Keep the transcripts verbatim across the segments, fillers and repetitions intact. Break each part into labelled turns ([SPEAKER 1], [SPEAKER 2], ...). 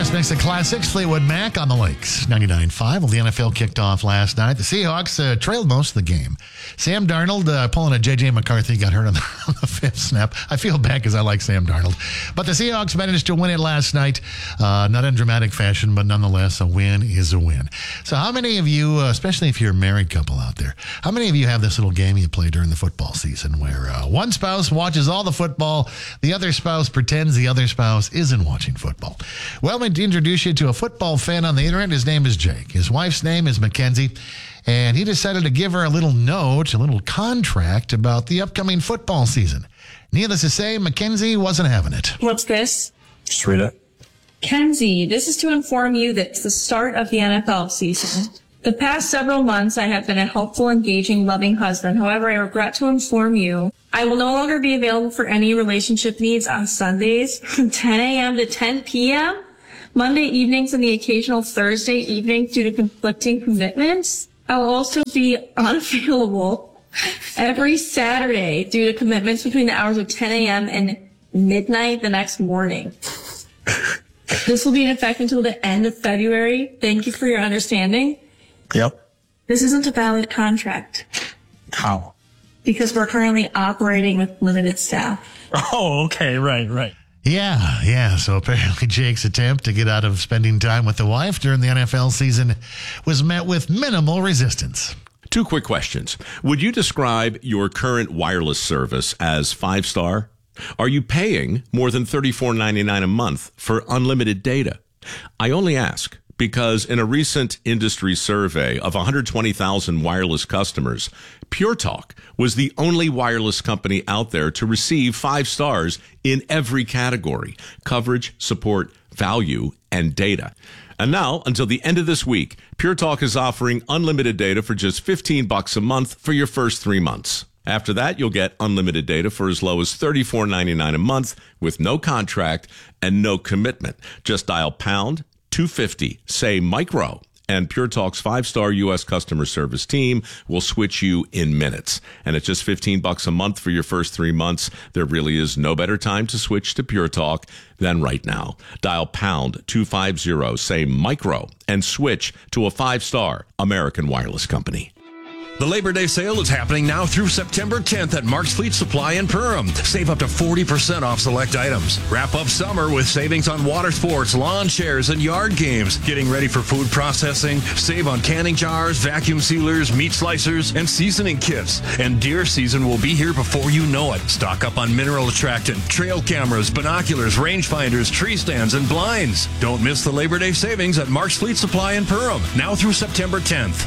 [SPEAKER 1] Best mix of classics, Fleetwood Mac on the Lakes. ninety-nine point five. Well, the N F L kicked off last night. The Seahawks uh, trailed most of the game. Sam Darnold uh, pulling a J J McCarthy, got hurt on the, on the fifth snap. I feel bad because I like Sam Darnold. But the Seahawks managed to win it last night. Uh, not in dramatic fashion, but nonetheless, a win is a win. So how many of you, uh, especially if you're a married couple out there, how many of you have this little game you play during the football season where uh, one spouse watches all the football, the other spouse pretends the other spouse isn't watching football? Well, to introduce you to a football fan on the internet. His name is Jake. His wife's name is Mackenzie. And he decided to give her a little note, a little contract about the upcoming football season. Needless to say, Mackenzie wasn't having it.
[SPEAKER 2] What's this?
[SPEAKER 3] Just read it.
[SPEAKER 2] Kenzie, this is to inform you that it's the start of the N F L season. The past several months, I have been a helpful, engaging, loving husband. However, I regret to inform you I will no longer be available for any relationship needs on Sundays from ten a.m. to ten p.m., Monday evenings, and the occasional Thursday evening due to conflicting commitments. I will also be unavailable every Saturday due to commitments between the hours of ten a.m. and midnight the next morning. This will be in effect until the end of February. Thank you for your understanding.
[SPEAKER 3] Yep.
[SPEAKER 2] This isn't a valid contract.
[SPEAKER 3] How?
[SPEAKER 2] Because we're currently operating with limited staff.
[SPEAKER 3] Oh, okay. Right, right.
[SPEAKER 1] Yeah, yeah. So apparently Jake's attempt to get out of spending time with the wife during the N F L season was met with minimal resistance.
[SPEAKER 4] Two quick questions. Would you describe your current wireless service as five-star? Are you paying more than thirty-four ninety-nine a month for unlimited data? I only ask because in a recent industry survey of one hundred twenty thousand wireless customers, Pure Talk was the only wireless company out there to receive five stars in every category: coverage, support, value, and data. And now, until the end of this week, Pure Talk is offering unlimited data for just fifteen bucks a month for your first three months. After that, you'll get unlimited data for as low as thirty-four ninety-nine a month with no contract and no commitment. Just dial pound two fifty, say micro, and Pure Talk's five-star U S customer service team will switch you in minutes. And it's just fifteen bucks a month for your first three months. There really is no better time to switch to Pure Talk than right now. Dial pound two fifty, say micro, and switch to a five-star American wireless company.
[SPEAKER 5] The Labor Day sale is happening now through September tenth at Mark's Fleet Supply in Perham. Save up to forty percent off select items. Wrap up summer with savings on water sports, lawn chairs, and yard games. Getting ready for food processing? Save on canning jars, vacuum sealers, meat slicers, and seasoning kits. And deer season will be here before you know it. Stock up on mineral attractant, trail cameras, binoculars, rangefinders, tree stands, and blinds. Don't miss the Labor Day savings at Mark's Fleet Supply in Perham, now through September tenth.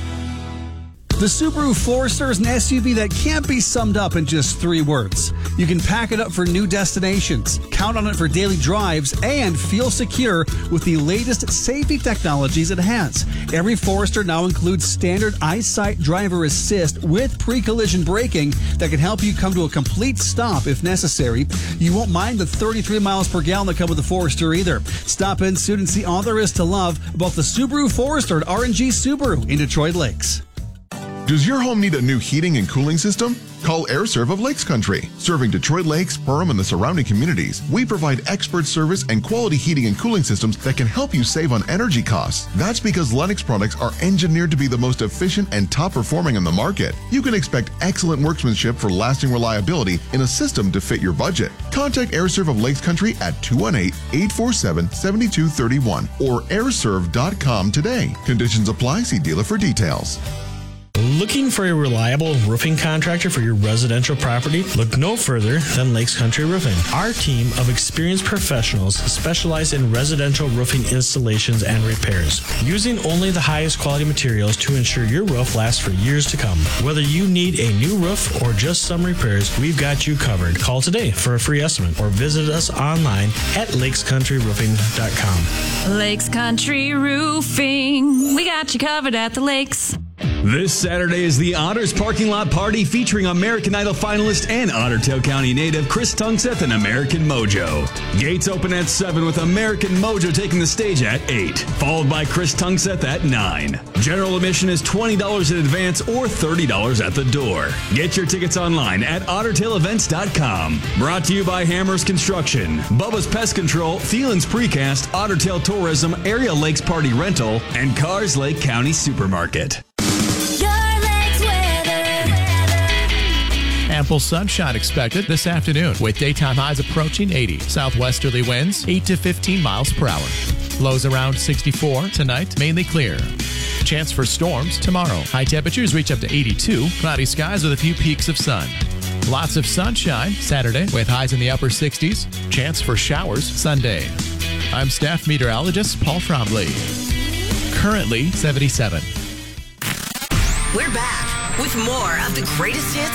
[SPEAKER 6] The Subaru Forester is an S U V that can't be summed up in just three words. You can pack it up for new destinations, count on it for daily drives, and feel secure with the latest safety technologies it has. Every Forester now includes standard EyeSight driver assist with pre-collision braking that can help you come to a complete stop if necessary. You won't mind the thirty-three miles per gallon that come with the Forester either. Stop in soon and see all there is to love about the Subaru Forester at R and G Subaru in Detroit Lakes.
[SPEAKER 7] Does your home need a new heating and cooling system? Call AirServe of Lakes Country. Serving Detroit Lakes, Perham, and the surrounding communities, we provide expert service and quality heating and cooling systems that can help you save on energy costs. That's because Lennox products are engineered to be the most efficient and top performing in the market. You can expect excellent workmanship for lasting reliability in a system to fit your budget. Contact AirServe of Lakes Country at two one eight, eight four seven, seven two three one or airserve dot com today. Conditions apply. See dealer for details.
[SPEAKER 8] Looking for a reliable roofing contractor for your residential property? Look no further than Lakes Country Roofing. Our team of experienced professionals specialize in residential roofing installations and repairs, using only the highest quality materials to ensure your roof lasts for years to come. Whether you need a new roof or just some repairs, we've got you covered. Call today for a free estimate or visit us online at lakes country roofing dot com.
[SPEAKER 9] Lakes Country Roofing. We got you covered at the lakes. This Saturday is the Otters Parking Lot Party featuring American Idol finalist and Otter Tail County native Chris Tungseth and American Mojo. Gates open at seven with American Mojo taking the stage at eight, followed by Chris Tungseth at nine. General admission is twenty dollars in advance or thirty dollars at the door. Get your tickets online at otter tail events dot com. Brought to you by Hammers Construction, Bubba's Pest Control, Thielen's Precast, Otter Tail Tourism, Area Lakes Party Rental, and Cars Lake County Supermarket.
[SPEAKER 10] Ample sunshine expected this afternoon with daytime highs approaching eighty. Southwesterly winds eight to fifteen miles per hour. Lows around sixty-four tonight, mainly clear. Chance for storms tomorrow. High temperatures reach up to eighty-two. Cloudy skies with a few peaks of sun. Lots of sunshine Saturday with highs in the upper sixties. Chance for showers Sunday. I'm staff meteorologist Paul Trombley. Currently seventy-seven.
[SPEAKER 11] We're back with more of the greatest hits